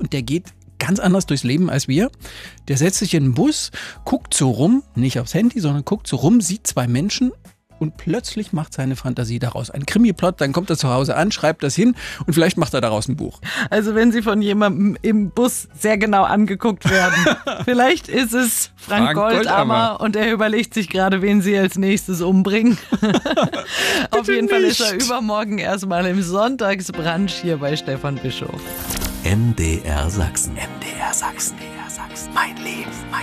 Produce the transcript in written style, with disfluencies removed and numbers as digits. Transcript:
und der geht ganz anders durchs Leben als wir. Der setzt sich in den Bus, guckt so rum, nicht aufs Handy, sondern guckt so rum, sieht 2 Menschen und plötzlich macht seine Fantasie daraus einen Krimi-Plot, dann kommt er zu Hause an, schreibt das hin und vielleicht macht er daraus ein Buch. Also wenn Sie von jemandem im Bus sehr genau angeguckt werden, vielleicht ist es Frank Goldammer und er überlegt sich gerade, wen Sie als nächstes umbringen. Auf jeden Fall ist er übermorgen erstmal im Sonntagsbrunch hier bei Stefan Bischof. MDR Sachsen. MDR Sachsen. Mein Leben.